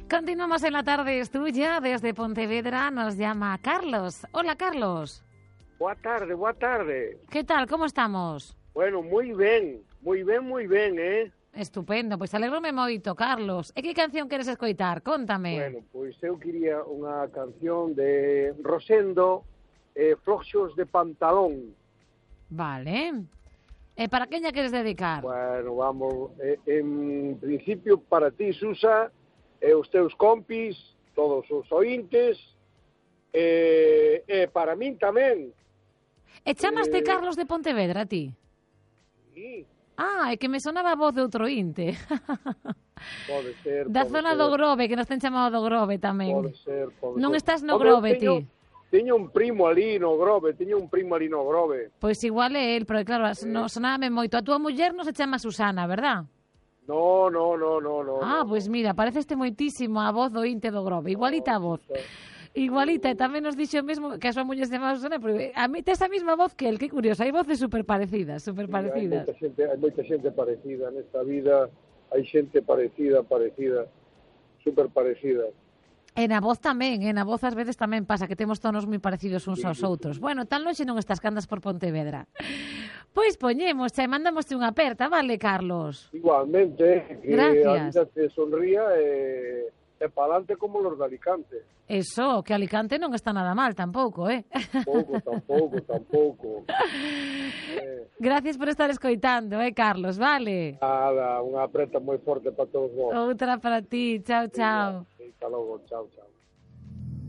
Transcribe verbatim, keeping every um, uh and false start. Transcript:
Continuamos en La Tarde es Tuya. Desde Pontevedra nos llama Carlos. Hola, Carlos. Boa tarde, boa tarde. ¿Qué tal? ¿Cómo estamos? Bueno, moi ben, moi ben, moi ben, eh? Estupendo, pois alegrome moito, Carlos. E que canción queres escoitar? Contame. Bueno, pois eu quería unha canción de Rosendo, eh, Floxos de Pantalón. Vale. E para quen lla queres dedicar? Bueno, vamos, eh, en principio para ti, Susa, e os teus compis, todos os ointes, e, e para min tamén. E chamaste Eh, Carlos de Pontevedra, a ti? Sí, Ah, é que me sonaba a voz de outro inte. pode ser, Da pode zona ser, do Grove, que nos ten chamado do Grove tamén. pode ser, pode Non ser. estás no Home, Grove, teño, ti? Teño un primo ali no Grove, teño un primo ali no Grove. Pois igual é el, pero claro, no, sonábame moito. A túa muller non se chama Susana, verdad? No, no, no, no, no. Ah, no, pois pues mira, pareceste moitísimo a voz do inte do Grove. Igualita a voz. Igualita, e tamén nos dixo mesmo que a súa muller se chama Susana, pero a mí tes a mesma voz que el, que curioso, hai voces super parecidas, super parecidas. Hai moita xente, hai moita xente parecida nesta vida, hai xente parecida, parecida, super parecida. E na voz tamén, e na voz ás veces tamén pasa que temos tonos moi parecidos uns aos outros. Bueno, tan longe non estás que andas por Pontevedra. Pois poñemos, e mandamos unha aperta, vale, Carlos? Igualmente, que Gracias. a vida te sonría e, e pa'lante como los de Alicante. Eso, que Alicante non está nada mal tampouco, eh? Tampouco, tampouco, tampouco. Eh, Gracias por estar escoitando, eh, Carlos, vale? nada, unha apreta moi forte para todos vos. Outra para ti, chao, chao. Hasta logo, chao, chao.